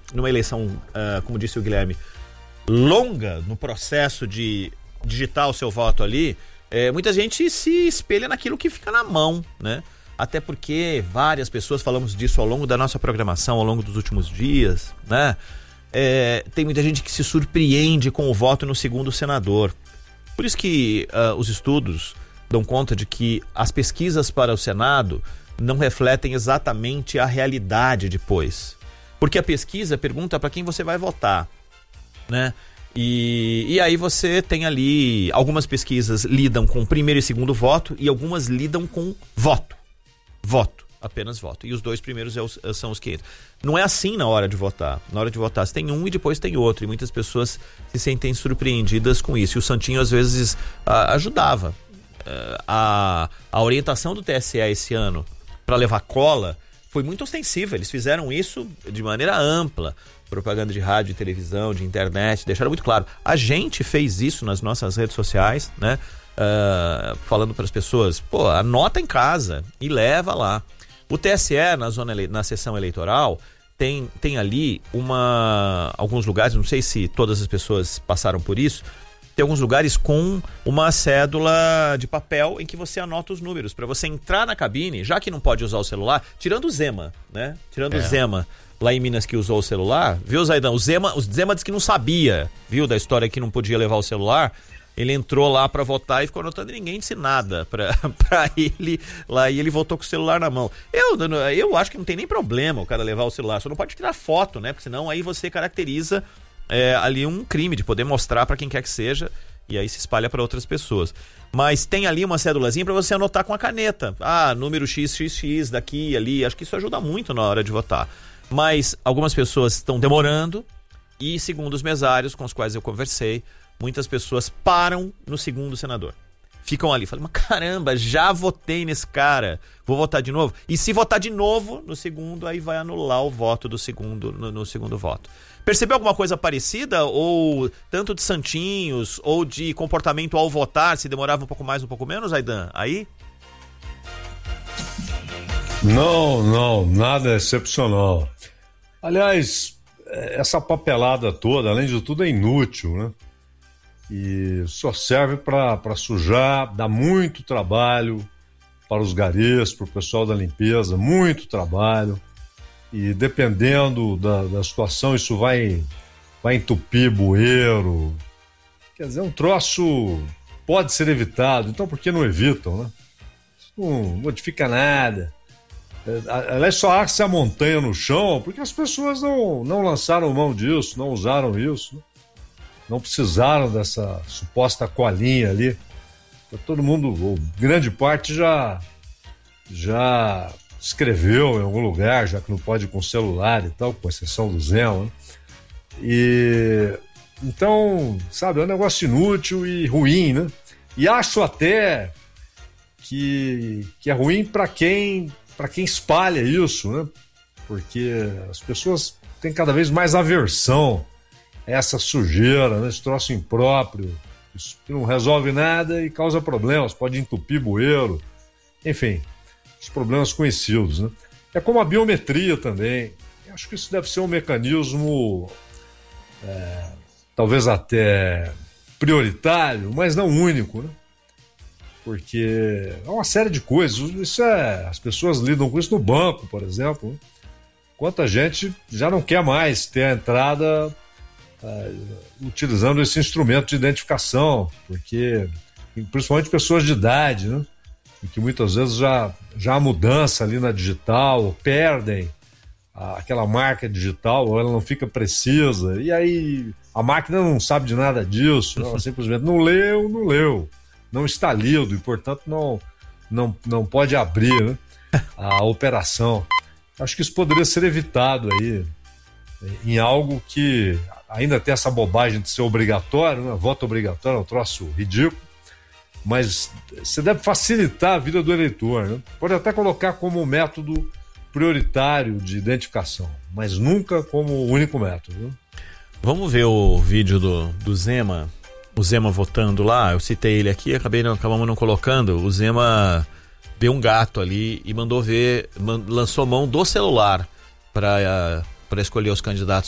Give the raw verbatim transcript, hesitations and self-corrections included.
numa eleição, uh, como disse o Guilherme, longa no processo de digitar o seu voto ali, é, muita gente se espelha naquilo que fica na mão, né? Até porque várias pessoas, falamos disso ao longo da nossa programação, ao longo dos últimos dias, né? É, tem muita gente que se surpreende com o voto no segundo senador. Por isso que uh, os estudos dão conta de que as pesquisas para o Senado não refletem exatamente a realidade depois. Porque a pesquisa pergunta para quem você vai votar, né? E, e aí você tem ali, algumas pesquisas lidam com primeiro e segundo voto e algumas lidam com voto. Voto, apenas voto. E os dois primeiros é os, são os que entram. Não é assim na hora de votar. Na hora de votar você tem um e depois tem outro. E muitas pessoas se sentem surpreendidas com isso. E o Santinho às vezes a, ajudava. A, a orientação do T S E esse ano para levar cola foi muito ostensiva. Eles fizeram isso de maneira ampla. Propaganda de rádio, de televisão, de internet, deixaram muito claro. A gente fez isso nas nossas redes sociais, né? Uh, falando para as pessoas, pô, anota em casa e leva lá. O T S E, na, zona ele... na sessão eleitoral, tem, tem ali uma... alguns lugares, não sei se todas as pessoas passaram por isso, tem alguns lugares com uma cédula de papel em que você anota os números, para você entrar na cabine, já que não pode usar o celular, tirando o Zema, né? Tirando é. o Zema, lá em Minas, que usou o celular, viu, Zaidão? O Zema, o Zema disse que não sabia, viu, da história que não podia levar o celular. Ele entrou lá pra votar e ficou anotando e ninguém disse nada pra, pra ele lá, e ele votou com o celular na mão. Eu, eu acho que não tem nem problema o cara levar o celular, só não pode tirar foto, né? Porque senão aí você caracteriza é, ali um crime de poder mostrar pra quem quer que seja e aí se espalha pra outras pessoas. Mas tem ali uma cédulazinha pra você anotar com a caneta. Ah, número xis xis xis daqui e ali. Acho que isso ajuda muito na hora de votar. Mas algumas pessoas estão demorando e, segundo os mesários com os quais eu conversei, muitas pessoas param no segundo senador. Ficam ali, falam, mas caramba, já votei nesse cara, vou votar de novo. E se votar de novo no segundo, aí vai anular o voto do segundo, no, no segundo voto. Percebeu alguma coisa parecida? Ou tanto de santinhos, ou de comportamento ao votar, se demorava um pouco mais, um pouco menos, Aidan? Aí? Não, não, nada excepcional. Aliás, essa papelada toda, além de tudo, é inútil, né? E só serve para sujar, dá muito trabalho para os garis, para o pessoal da limpeza, muito trabalho. E dependendo da, da situação, isso vai, vai entupir bueiro. Quer dizer, um troço pode ser evitado, então por que não evitam, né? Isso não modifica nada. Aliás, só há-se a montanha no chão porque as pessoas não, não lançaram mão disso, não usaram isso, né? Não precisaram dessa suposta colinha ali. Todo mundo, ou grande parte, já, já escreveu em algum lugar, já que não pode ir com celular e tal, com exceção do Zema, né? E então, sabe, é um negócio inútil e ruim, né? E acho até que, que é ruim para quem, para quem espalha isso, né? Porque as pessoas têm cada vez mais aversão essa sujeira, né? Esse troço impróprio, isso que não resolve nada e causa problemas, pode entupir bueiro, enfim, os problemas conhecidos, né? É como a biometria também. Eu acho que isso deve ser um mecanismo é, talvez até prioritário, mas não único, né? Porque é uma série de coisas. Isso é, as pessoas lidam com isso no banco, por exemplo, né? Quanta gente já não quer mais ter a entrada Uh, utilizando esse instrumento de identificação, porque principalmente pessoas de idade, né? E que muitas vezes já, já há mudança ali na digital, perdem a, aquela marca digital, ou ela não fica precisa, e aí a máquina não sabe de nada disso, ela simplesmente não leu, não leu, não está lido e portanto não, não, não pode abrir, né, a operação. Acho que isso poderia ser evitado aí em algo que ainda tem essa bobagem de ser obrigatório, né? Voto obrigatório é um troço ridículo, mas você deve facilitar a vida do eleitor, né? Pode até colocar como método prioritário de identificação, mas nunca como único método, né? Vamos ver o vídeo do, do Zema, o Zema votando lá. Eu citei ele aqui, acabei não, acabamos não colocando. O Zema deu um gato ali e mandou ver, lançou mão do celular para uh, para escolher os candidatos